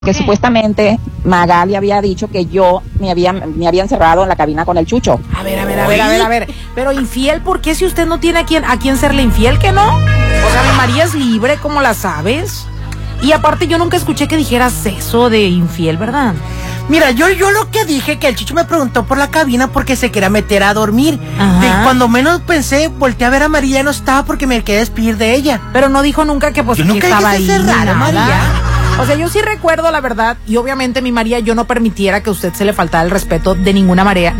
Que supuestamente Magali había dicho que yo me había encerrado en la cabina con el Chucho. A ver. Pero infiel, ¿por qué si usted no tiene a quién serle infiel, que no? O sea, mi María es libre, ¿cómo la sabes? Y aparte yo nunca escuché que dijeras eso de infiel, ¿verdad? Mira, yo lo que dije, que el Chucho me preguntó por la cabina porque se quería meter a dormir. Cuando menos pensé, volteé a ver a María y no estaba porque me quedé despedir de ella. Pero no dijo nunca que pues yo que nunca estaba ahí. Raro, María. O sea, yo sí recuerdo la verdad, y obviamente mi María, yo no permitiera que a usted se le faltara el respeto de ninguna manera.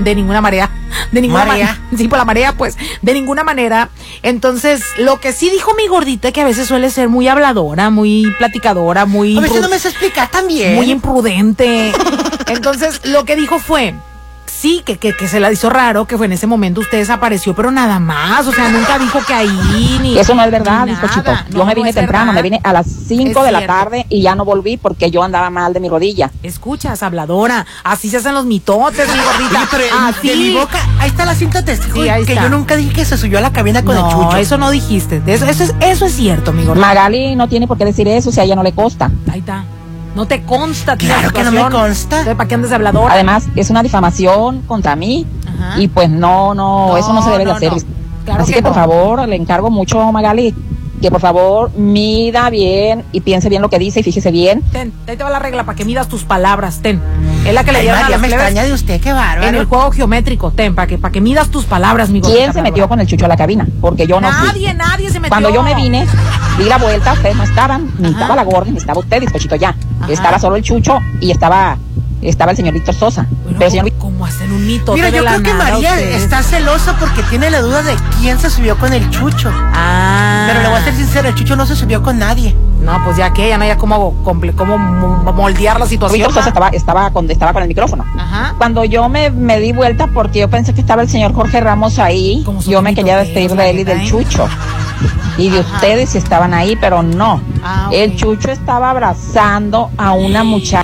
Sí, por la marea, pues, de ninguna manera. Entonces, lo que sí dijo mi gordita, que a veces suele ser muy habladora, muy platicadora, muy... A veces no me sé explicar también. Muy imprudente. Entonces, lo que dijo fue... Sí, que se la hizo raro, que fue en ese momento usted desapareció, pero nada más, o sea, nunca dijo que ahí ni... Eso no es verdad, bizcochito. Yo me vine temprano, me vine a las 5 de la tarde y ya no volví porque yo andaba mal de mi rodilla. Escuchas, habladora, así se hacen los mitotes, mi gordita. Oye, pero así. De mi boca, ahí está la cinta testigo, sí, que yo nunca dije que se subió a la cabina con el Chucho. No, eso no dijiste, eso es cierto, mi gordita. Magali no tiene por qué decir eso si a ella no le consta. Ahí está. No te consta, claro que no me consta. ¿Para qué andes de habladora? Además, es una difamación contra mí. Ajá. Y pues no, eso no se debe de hacer. Claro. Así que por favor, le encargo mucho, Magali, que por favor mida bien y piense bien lo que dice y fíjese bien. Ahí te va la regla para que midas tus palabras, Es la que le dieron a María, me extraña de usted, qué bárbaro. En el juego geométrico, para que midas tus palabras, mi gordita. ¿Quién se metió con el Chucho a la cabina? Porque yo no fui. Nadie se metió. Cuando yo me vine, di la vuelta, ustedes no estaban, ni estaba la gorda, ni estaba usted, bizcochito ya. Ajá. Estaba solo el Chucho y estaba el señor Víctor Sosa. Bueno, pero señor... ¿cómo hacen un mito? Mira, yo creo que María está celosa porque tiene la duda de quién se subió con el Chucho. Pero le voy a ser sincero, el Chucho no se subió con nadie. No, pues ya que ya no había cómo moldear la situación. Víctor Sosa estaba con el micrófono. Ajá. Cuando yo me di vuelta porque yo pensé que estaba el señor Jorge Ramos ahí, yo me quería despedir de él y del Chucho. Y de ustedes si estaban ahí, pero no. Okay. El Chucho estaba abrazando a una muchacha.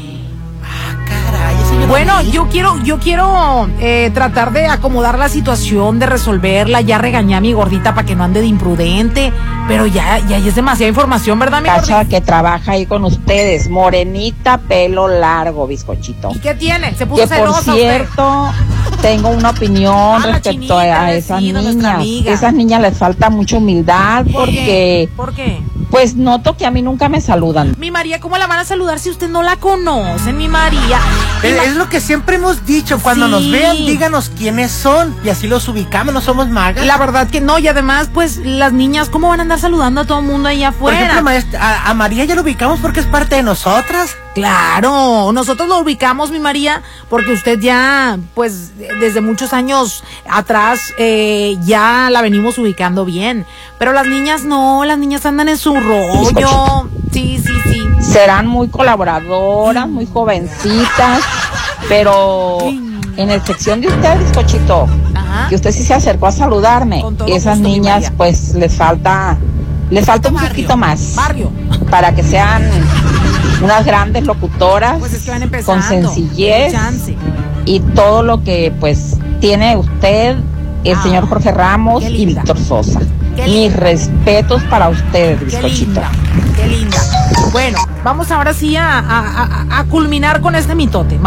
Bueno, yo quiero tratar de acomodar la situación, de resolverla. Ya regañé a mi gordita para que no ande de imprudente, pero ya es demasiada información, ¿verdad, mi gordita? Que trabaja ahí con ustedes, morenita, pelo largo, bizcochito. ¿Y qué tiene? Se puso celosa. Por cierto, tengo una opinión respecto a esas niñas. Esas niñas les falta mucha humildad porque... ¿Por qué? Pues noto que a mí nunca me saludan. Mi María, ¿cómo la van a saludar si usted no la conoce, mi María? Es lo que siempre hemos dicho, cuando nos vean, díganos quiénes son, y así los ubicamos, no somos magas. La verdad que no, y además, pues, las niñas, ¿cómo van a andar saludando a todo el mundo ahí afuera? Por ejemplo, a María ya lo ubicamos porque es parte de nosotras. Claro, nosotros lo ubicamos, mi María, porque usted ya, pues, desde muchos años atrás, ya la venimos ubicando bien. Pero las niñas no, las niñas andan en su rollo. Sí. Serán muy colaboradoras, muy jovencitas, pero en la sección de usted, bizcochito, que usted sí se acercó a saludarme. Esas gusto, niñas, pues, les falta un poquito más. Para que sean unas grandes locutoras, pues es que van con sencillez y todo lo que, pues, tiene usted, el señor Jorge Ramos y Víctor Sosa. Mis respetos para ustedes, bizcochito. Qué linda. Bueno, vamos ahora sí a culminar con este mitote.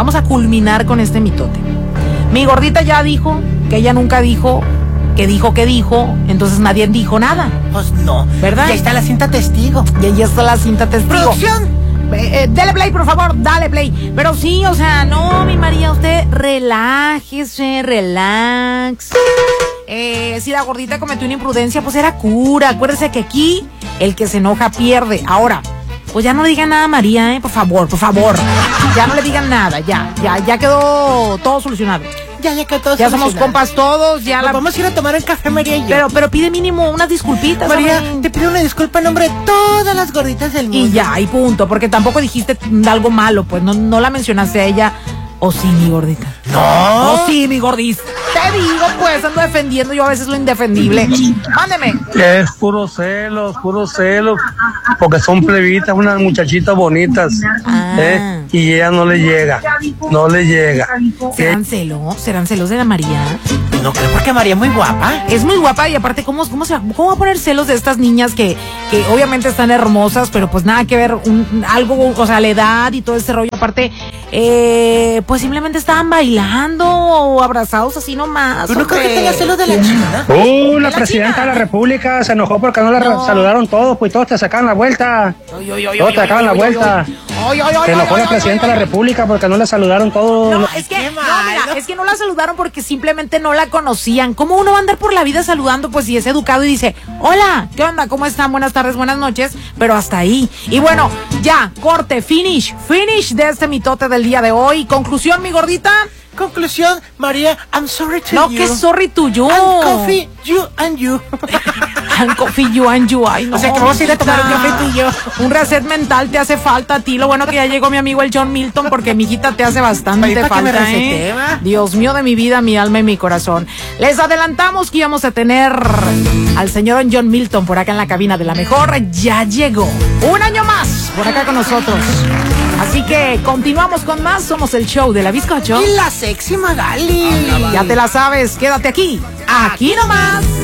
Mi gordita ya dijo que ella nunca dijo, que dijo, entonces nadie dijo nada. Pues no, ¿verdad? Ya está la cinta testigo. ¡Producción! Dale play, por favor, dale play. Pero sí, o sea, no, mi María, usted relájese, relax. Si la gordita cometió una imprudencia, pues era cura. Acuérdese que aquí el que se enoja pierde. Ahora, pues ya no le digan nada a María, por favor. Ya no le digan nada, ya quedó todo solucionado. Ya quedó todo ya somos compas todos, ya pues vamos a ir a tomar un café, María y yo. Pero pide mínimo unas disculpitas. María, te pido una disculpa en nombre de todas las gorditas del mundo. Y ya, y punto, porque tampoco dijiste algo malo, pues no la mencionaste a ella. ¿O sí, mi gordita? No. ¿O sí, mi gordis? Te digo, pues, ando defendiendo yo a veces lo indefendible. Mándeme. Es puro celos, porque son plebitas, unas muchachitas bonitas, y ella no le llega. ¿Serán celos de la María? Pues no creo, porque María es muy guapa. Es muy guapa y aparte, ¿cómo va a poner celos de estas niñas que obviamente están hermosas, pero pues nada que ver, algo, o sea, la edad y todo ese rollo? Aparte, pues simplemente estaban bailando o abrazados así nomás. ¿Tú no crees que tenga celos de la China? La presidenta de la República se enojó porque no la saludaron todos, pues todos te sacaban la vuelta. Todos te sacaban la vuelta. Se enojó la presidenta de la República porque no la saludaron todos. No, es que, mira, es que no la saludaron porque simplemente no la conocían. ¿Cómo uno va a andar por la vida saludando, pues, si es educado y dice, hola, ¿qué onda? ¿Cómo están? Buenas tardes, buenas noches, pero hasta ahí. Y bueno, ya, corte, finish de este mitote del día de hoy. Conclusión, mi gordita. Conclusión, María, I'm sorry to you. No, que sorry to you. I'm coffee, you and you. I'm coffee, you and you. Ay, no. O sea, que vamos a ir a tomar un café tú y yo. Un reset mental te hace falta a ti. Lo bueno que ya llegó mi amigo el John Milton, porque mi hijita te hace bastante falta, Dios mío de mi vida, mi alma y mi corazón. Les adelantamos que íbamos a tener al señor John Milton por acá en la cabina de La Mejor. Ya llegó. Un año más por acá con nosotros. Así que continuamos con más. Somos el show de la Bizcocho y la sexy Magali. Ya te la sabes, quédate aquí nomás.